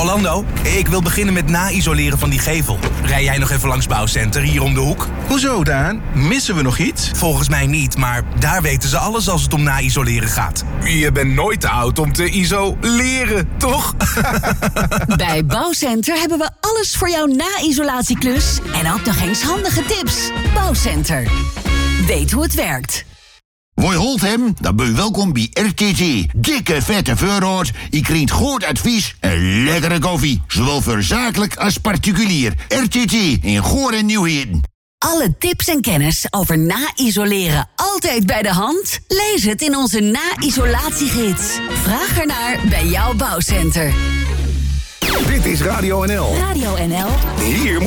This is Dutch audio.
Orlando, ik wil beginnen met na-isoleren van die gevel. Rij jij nog even langs Bouwcenter, hier om de hoek? Hoezo, Daan? Missen we nog iets? Volgens mij niet, maar daar weten ze alles als het om na-isoleren gaat. Je bent nooit te oud om te isoleren, toch? Bij Bouwcenter hebben we alles voor jouw na-isolatieklus en ook nog eens handige tips. Bouwcenter. Weet hoe het werkt. Hoi Holtem, dan ben je welkom bij RTT. Dikke vette voorraad, je krijgt goed advies en lekkere koffie. Zowel voor zakelijk als particulier. RTT in Goor en Nieuwheden. Alle tips en kennis over na-isoleren altijd bij de hand? Lees het in onze na-isolatiegids. Vraag ernaar bij jouw Bouwcenter. Dit is Radio NL. Radio NL. Hier